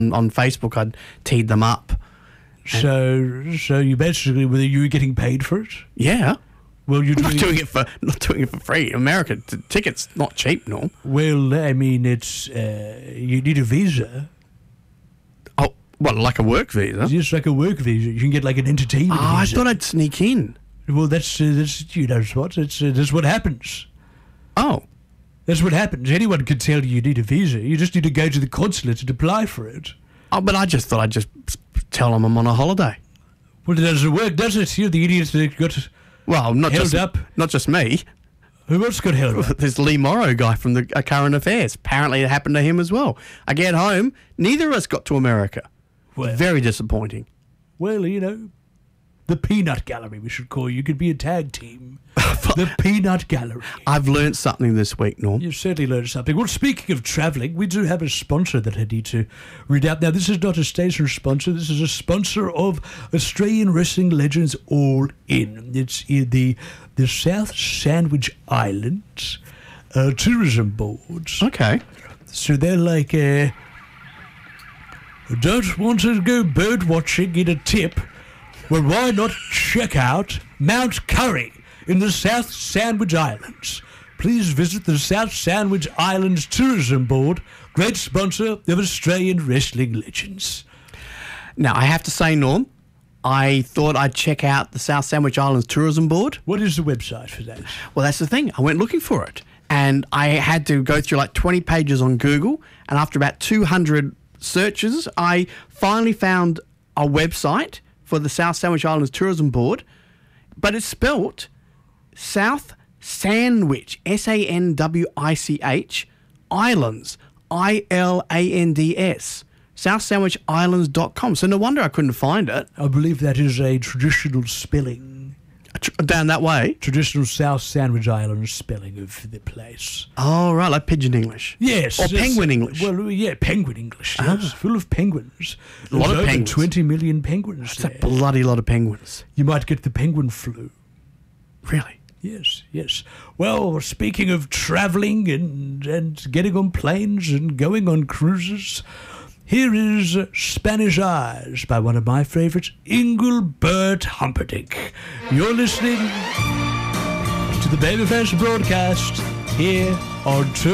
on Facebook, I'd teed them up. So you basically, whether you were getting paid for it? Yeah. Well, you're not doing it for free. America, tickets not cheap, Norm. Well, I mean, it's you need a visa. Oh, what, like a work visa? Just like a work visa. You can get like an entertainment visa. I thought I'd sneak in. Well, that's you know what? That's what happens. Oh. That's what happens. Anyone can tell you need a visa. You just need to go to the consulate and apply for it. Oh, but I just thought I'd just tell them I'm on a holiday. Well, it doesn't work, does it? You're the idiot that got held up. Not just me. Who else got held up? This Lee Morrow guy from the Current Affairs. Apparently it happened to him as well. I get home, neither of us got to America. Well, very disappointing. Well, you know, the Peanut Gallery, we should call you. You could be a tag team. The Peanut Gallery. I've learnt something this week, Norm. You've certainly learned something. Well, speaking of travelling, we do have a sponsor that I need to read out. Now, this is not a station sponsor. This is a sponsor of Australian Wrestling Legends All In. It's in the South Sandwich Islands tourism boards. Okay. So they're like, don't want to go bird watching in a tip? Well, why not check out Mount Curry in the South Sandwich Islands? Please visit the South Sandwich Islands Tourism Board, great sponsor of Australian Wrestling Legends. Now, I have to say, Norm, I thought I'd check out the South Sandwich Islands Tourism Board. What is the website for that? Well, that's the thing. I went looking for it, and I had to go through like 20 pages on Google, and after about 200 searches, I finally found a website for the South Sandwich Islands Tourism Board, but it's spelt South Sandwich, SANWICH, Islands, ILANDS, SouthSandwichIslands.com. So no wonder I couldn't find it. I believe that is a traditional spelling. Down that way? Traditional South Sandwich Islands spelling of the place. Oh, right, like Pidgin English. Yes. Or Penguin English. Well, yeah, Penguin English, yes. Full of penguins. A lot of penguins. 20 million penguins That's a bloody lot of penguins. You might get the penguin flu. Really? Yes, yes. Well, speaking of travelling and getting on planes and going on cruises, here is Spanish Eyes by one of my favourites, Engelbert Humperdinck. You're listening to the Babyface broadcast here on